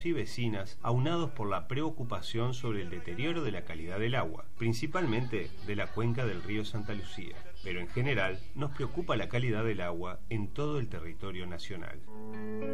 y vecinas, aunados por la preocupación sobre el deterioro de la calidad del agua, principalmente de la cuenca del río Santa Lucía. Pero en general nos preocupa la calidad del agua en todo el territorio nacional.